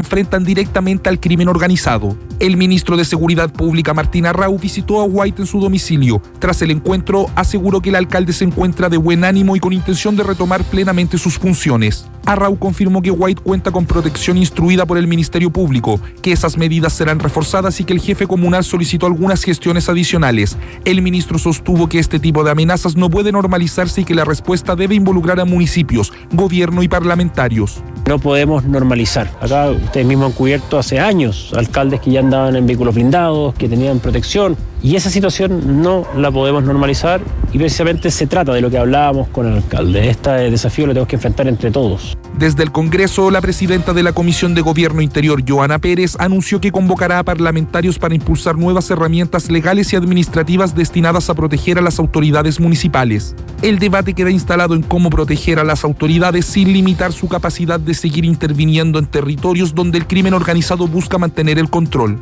enfrentan directamente al crimen organizado. El ministro de Seguridad Pública, Martín Arrau, visitó a White en su domicilio. Tras el encuentro, aseguró que el alcalde se encuentra de buen ánimo y con intención de retomar plenamente sus funciones. Arrau confirmó que White cuenta con protección instruida por el Ministerio Público, que esas medidas serán reforzadas y que el jefe comunal solicitó algunas gestiones adicionales. El ministro sostuvo que este tipo de amenazas no puede normalizarse y que la respuesta debe involucrar a municipios, gobierno y parlamentarios. No podemos normalizar. Acá ustedes mismos han cubierto hace años alcaldes que ya andaban en vehículos blindados, que tenían protección, y esa situación no la podemos normalizar y precisamente se trata de lo que hablábamos con el alcalde. Este desafío lo tenemos que enfrentar entre todos. Desde el Congreso, la presidenta de la Comisión de Gobierno Interior, Joana Pérez, anunció que convocará a parlamentarios para impulsar nuevas herramientas legales y administrativas destinadas a proteger a las autoridades municipales. El debate queda instalado en cómo proteger a las autoridades sin limitar su capacidad de seguir interviniendo en territorios donde el crimen organizado busca mantener el control.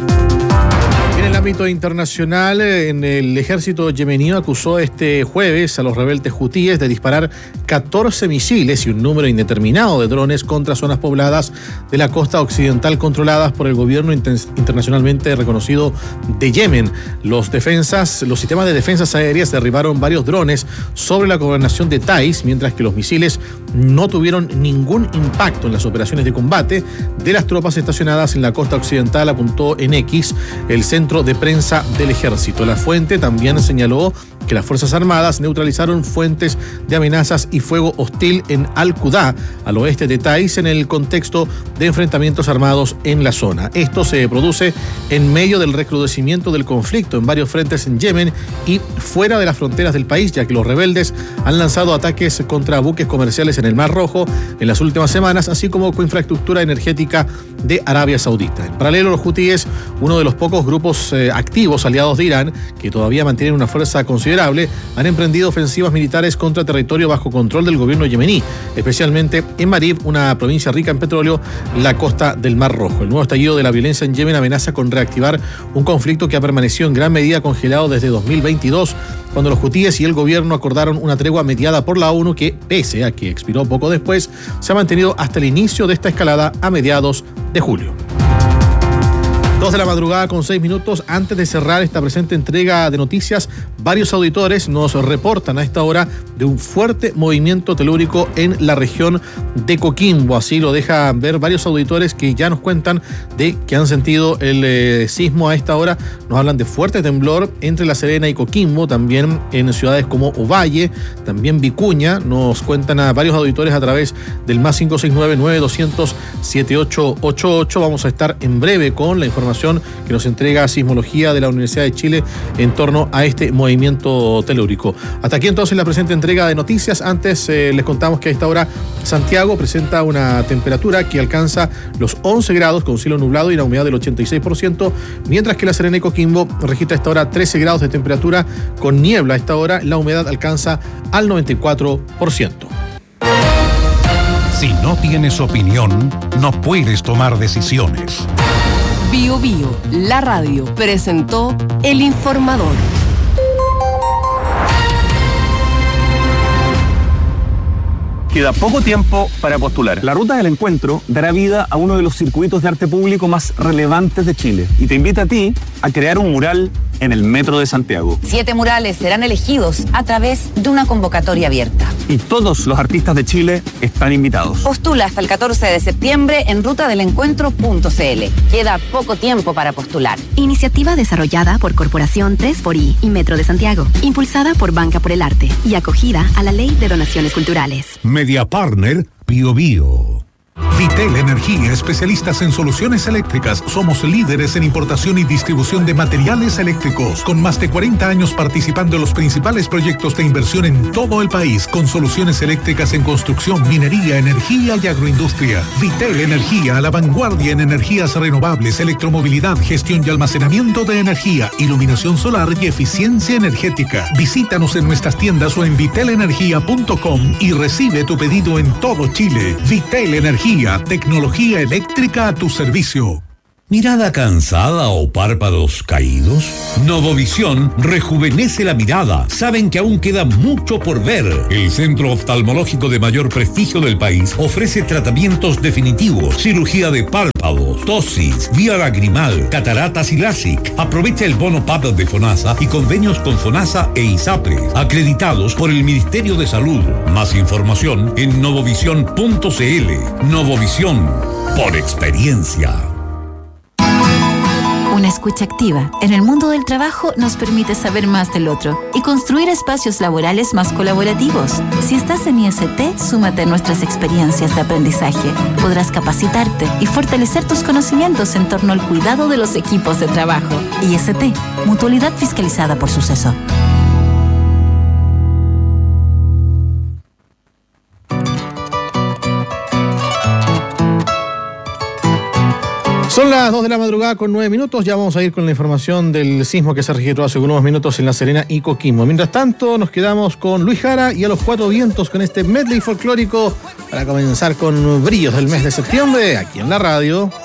En el ámbito internacional, el ejército yemení acusó este jueves a los rebeldes hutíes de disparar 14 misiles y un número indeterminado de drones contra zonas pobladas de la costa occidental controladas por el gobierno internacionalmente reconocido de Yemen. Los sistemas de defensas aéreas derribaron varios drones sobre la gobernación de Taiz, mientras que los misiles no tuvieron ningún impacto en las operaciones de combate de las tropas estacionadas en la costa occidental, apuntó en X el centro de prensa del ejército. La fuente también señaló que las Fuerzas Armadas neutralizaron fuentes de amenazas y fuego hostil en Al-Qudá, al oeste de Taiz, en el contexto de enfrentamientos armados en la zona. Esto se produce en medio del recrudecimiento del conflicto en varios frentes en Yemen y fuera de las fronteras del país, ya que los rebeldes han lanzado ataques contra buques comerciales en el Mar Rojo en las últimas semanas, así como con infraestructura energética de Arabia Saudita. En paralelo, los hutíes, uno de los pocos grupos activos aliados de Irán, que todavía mantienen una fuerza considerable, han emprendido ofensivas militares contra territorio bajo control del gobierno yemení, especialmente en Marib, una provincia rica en petróleo, la costa del Mar Rojo. El nuevo estallido de la violencia en Yemen amenaza con reactivar un conflicto que ha permanecido en gran medida congelado desde 2022, cuando los hutíes y el gobierno acordaron una tregua mediada por la ONU que, pese a que expiró poco después, se ha mantenido hasta el inicio de esta escalada a mediados de julio. 2 de la madrugada con 6 minutos. Antes de cerrar esta presente entrega de noticias, varios auditores nos reportan a esta hora de un fuerte movimiento telúrico en la región de Coquimbo. Así lo dejan ver varios auditores que ya nos cuentan de que han sentido el sismo a esta hora. Nos hablan de fuerte temblor entre La Serena y Coquimbo, también en ciudades como Ovalle, también Vicuña. Nos cuentan a varios auditores a través del más 569-900-7888. Vamos a estar en breve con la información que nos entrega Sismología de la Universidad de Chile en torno a este movimiento telúrico. Hasta aquí entonces la presente entrega de noticias. Antes les contamos que a esta hora Santiago presenta una temperatura que alcanza los 11 grados con cielo nublado y la humedad del 86%, mientras que La Serena y Coquimbo registra a esta hora 13 grados de temperatura con niebla. A esta hora la humedad alcanza al 94%. Si no tienes opinión, no puedes tomar decisiones. Bio Bio, la radio, presentó El Informador. Queda poco tiempo para postular. La Ruta del Encuentro dará vida a uno de los circuitos de arte público más relevantes de Chile y te invita a ti a crear un mural en el Metro de Santiago. 7 murales serán elegidos a través de una convocatoria abierta. Y todos los artistas de Chile están invitados. Postula hasta el 14 de septiembre en rutadelencuentro.cl. Queda poco tiempo para postular. Iniciativa desarrollada por Corporación 3xI y Metro de Santiago, impulsada por Banca por el Arte y acogida a la Ley de Donaciones Culturales. Media Partner Bio Bio. Vitel Energía, especialistas en soluciones eléctricas. Somos líderes en importación y distribución de materiales eléctricos, con más de 40 años participando en los principales proyectos de inversión en todo el país, con soluciones eléctricas en construcción, minería, energía y agroindustria. Vitel Energía, a la vanguardia en energías renovables, electromovilidad, gestión y almacenamiento de energía, iluminación solar y eficiencia energética. Visítanos en nuestras tiendas o en vitelenergia.com y recibe tu pedido en todo Chile. Vitel Energía, tecnología eléctrica a tu servicio. ¿Mirada cansada o párpados caídos? Novovisión rejuvenece la mirada. Saben que aún queda mucho por ver. El centro oftalmológico de mayor prestigio del país ofrece tratamientos definitivos, cirugía de párpados, tosis, vía lagrimal, cataratas y LASIK. Aprovecha el bono PAP de FONASA y convenios con FONASA e ISAPRE, acreditados por el Ministerio de Salud. Más información en novovision.cl. Novovisión, por experiencia. Una escucha activa en el mundo del trabajo nos permite saber más del otro y construir espacios laborales más colaborativos. Si estás en IST, súmate a nuestras experiencias de aprendizaje. Podrás capacitarte y fortalecer tus conocimientos en torno al cuidado de los equipos de trabajo. IST, Mutualidad fiscalizada por Suceso. Son las 2 de la madrugada con 9 minutos. Ya vamos a ir con la información del sismo que se registró hace unos minutos en La Serena y Coquimbo. Mientras tanto, nos quedamos con Luis Jara y a los Cuatro Vientos con este medley folclórico para comenzar con brillos del mes de septiembre aquí en la radio.